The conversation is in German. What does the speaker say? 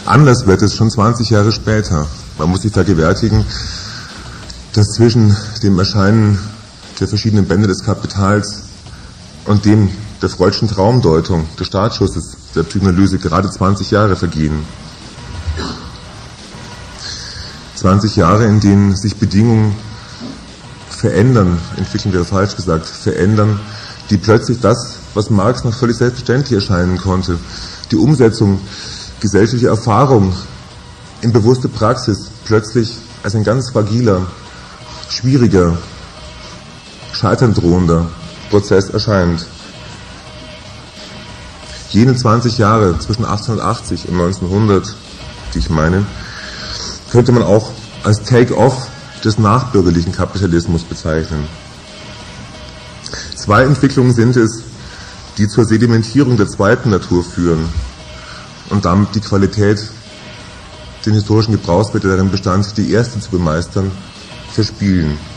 Anders wird es schon 20 Jahre später. Man muss sich vergewärtigen, dass zwischen dem Erscheinen der verschiedenen Bände des Kapitals und dem der Freudschen Traumdeutung des Startschusses der Psychoanalyse gerade 20 Jahre vergehen. 20 Jahre, in denen sich Bedingungen verändern, entwickeln wäre falsch gesagt, verändern, die plötzlich das, was Marx noch völlig selbstverständlich erscheinen konnte, die Umsetzung gesellschaftlicher Erfahrung in bewusste Praxis, plötzlich als ein ganz fragiler, schwieriger, scheitern drohender Prozess erscheint. Jene 20 Jahre zwischen 1880 und 1900, die ich meine, könnte man auch als Take-off des nachbürgerlichen Kapitalismus bezeichnen. Zwei Entwicklungen sind es, die zur Sedimentierung der zweiten Natur führen und damit die Qualität, den historischen Gebrauchswert, der darin bestand, die erste zu bemeistern, verspielen.